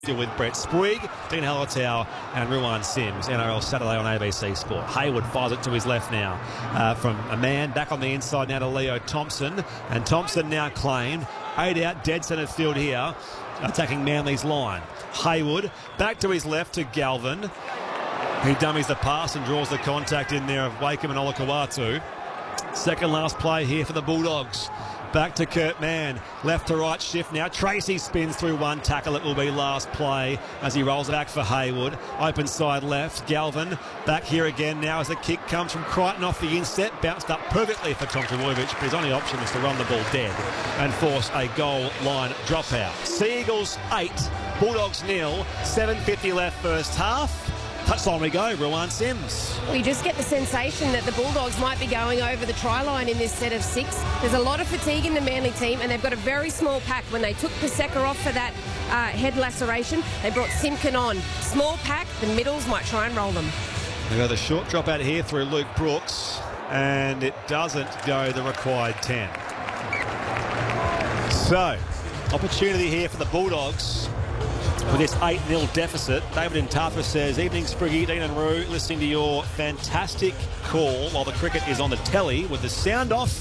With Brett Sprigg, Dean Hallertau and Ruan Sims. NRL Saturday on ABC Sport. Hayward fires it to his left now from a man back on the inside now to Leo Thompson, and Thompson now claimed 8 out, dead centre field here, attacking Manly's line. Hayward back to his left to Galvin. He dummies the pass and draws the contact in there of Wakeham and Olakau'atu. Second last play here for the Bulldogs. Back to Kurt Mann, left to right shift now. Tracy spins through one tackle. It will be last play as he rolls back for Hayward. Open side left, Galvin back here again now as the kick comes from Crichton off the inset. Bounced up perfectly for Tom Trbojevic, but his only option was to run the ball dead and force a goal line dropout. Sea Eagles 8, Bulldogs 0, 7:50 left first half. Touchline we go, Ruan Sims. We just get the sensation that the Bulldogs might be going over the try line in this set of 6. There's a lot of fatigue in the Manly team, and they've got a very small pack. When they took Paseka off for that head laceration, they brought Simpkin on. Small pack, the middles might try and roll them. They've got a short drop out here through Luke Brooks, and it doesn't go the required 10. So, opportunity here for the Bulldogs. With this 8-0 deficit, David Intathra says, "Evening Spriggy, Dean and Roo, listening to your fantastic call while the cricket is on the telly with the sound off."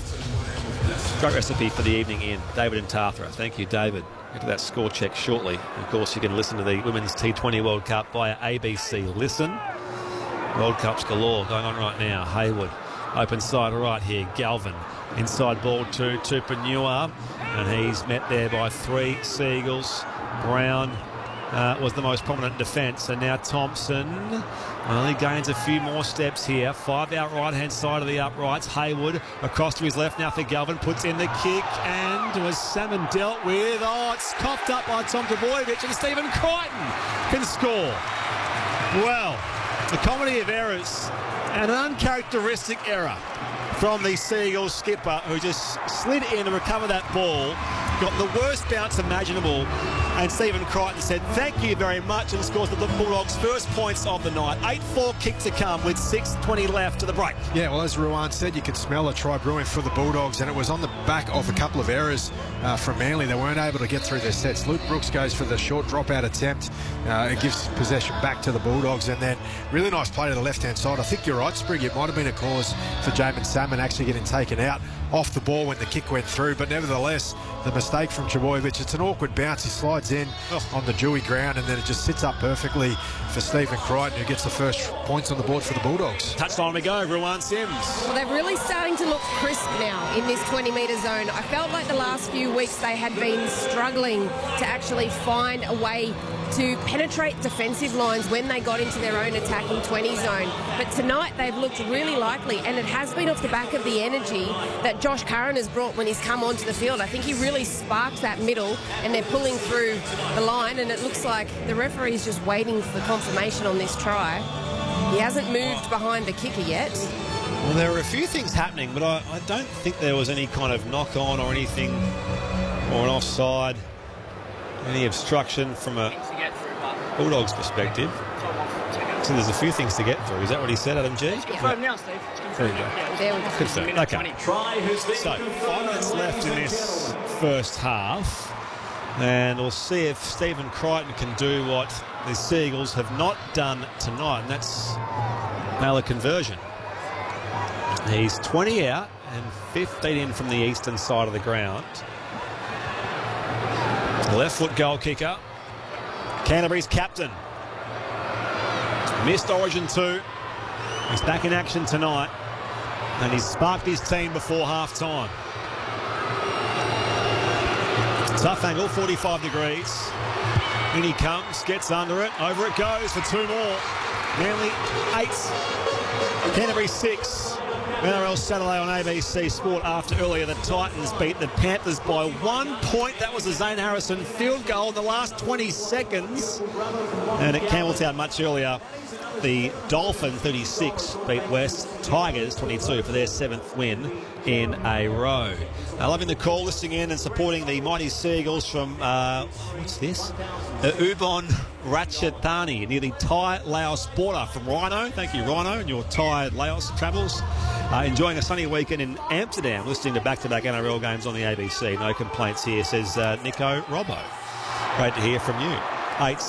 Great recipe for the evening in. David Intathra. Thank you, David. Get to that score check shortly. Of course, you can listen to the Women's T20 World Cup via ABC Listen. World Cups galore going on right now. Hayward, open side right here. Galvin, inside ball to Tupanua, and he's met there by 3 Seagulls. Brown was the most prominent defence, and now Thompson only gains a few more steps here. 5 out right-hand side of the uprights. Hayward across to his left now for Galvin, puts in the kick, and was Salmon dealt with. Oh, it's coughed up by Tom Trbojevic, and Stephen Crichton can score. Well, the comedy of errors, and an uncharacteristic error from the Seagulls skipper, who just slid in to recover that ball, got the worst bounce imaginable, and Stephen Crichton said thank you very much and scores the Bulldogs' first points of the night. 8-4 kick to come with 6:20 left to the break. Yeah, well, as Ruan said, you could smell a try brewing for the Bulldogs, and it was on the back of a couple of errors from Manly. They weren't able to get through their sets. Luke Brooks goes for the short dropout attempt. It gives possession back to the Bulldogs, and then really nice play to the left-hand side. I think you're right, Sprig. It might have been a cause for Jamin Salmon actually getting taken out off the ball when the kick went through, but nevertheless, the mistake from Trbojevic. It's an awkward bounce. He slides in on the dewy ground, and then it just sits up perfectly for Stephen Crichton, who gets the first points on the board for the Bulldogs. Touchline we go, Ruan Sims. Well, they're really starting to look crisp now in this 20-metre zone. I felt like the last few weeks they had been struggling to actually find a way to penetrate defensive lines when they got into their own attacking 20 zone. But tonight they've looked really likely, and it has been off the back of the energy that Josh Curran has brought when he's come onto the field. I think he really sparked that middle, and they're pulling through the line, and it looks like the referee's just waiting for confirmation on this try. He hasn't moved behind the kicker yet. Well, there were a few things happening, but I don't think there was any kind of knock-on or anything, or an offside, any obstruction from a Bulldogs perspective. So there's a few things to get through. Is that what he said, Adam G? Yeah. Now, Steve. There you go. There we go. Confirmed. Okay. So 5 minutes left in this first half, and we'll see if Stephen Crichton can do what the Seagulls have not done tonight, and that's nail a conversion. He's 20 out and 15 in from the eastern side of the ground. Left foot goal kicker. Canterbury's captain. Missed Origin 2. He's back in action tonight, and he's sparked his team before half-time. Tough angle, 45 degrees. In he comes, gets under it, over it goes for 2 more. Manly 8, Canterbury 6. NRL Saturday on ABC Sport after earlier the Titans beat the Panthers by 1 point. That was a Zane Harrison field goal in the last 20 seconds. And at Campbelltown much earlier, the Dolphins 36 beat West Tigers 22 for their 7th win in a row. Loving the call, listening in and supporting the mighty Seagulls from, what's this? Ubon Ratchathani, near the Thai Laos border from Rhino. Thank you, Rhino, and your Thai Laos travels. Enjoying a sunny weekend in Amsterdam, listening to back-to-back NRL games on the ABC. No complaints here, says Nico Robbo. Great to hear from you. 8